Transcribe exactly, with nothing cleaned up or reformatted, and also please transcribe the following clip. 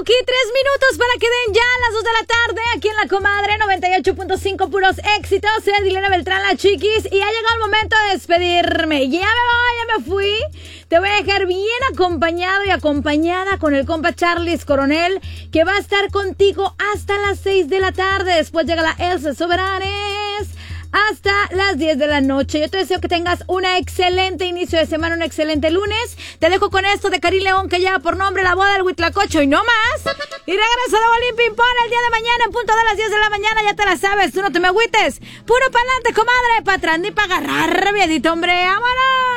Aquí tres minutos para que den ya las dos de la tarde aquí en La Comadre noventa y ocho punto cinco, puros éxitos. Soy Adilena Beltrán, la Chiquis, y ha llegado el momento de despedirme. Ya me voy, ya me fui. Te voy a dejar bien acompañado y acompañada con el compa Charlis Coronel, que va a estar contigo hasta las seis de la tarde. Después llega la Elsa Soberanes hasta las diez de la noche. Yo te deseo que tengas un excelente inicio de semana, un excelente lunes. Te dejo con esto de Karim León, que lleva por nombre La Boda del Huitlacocho y no más. Y regreso de Bolín Pimpón el día de mañana en punto de las diez de la mañana. Ya te la sabes, tú no te me agüites. Puro pa'lante, comadre, pa' atrás ni pa' agarrar, viedito, hombre. ¡Vámonos!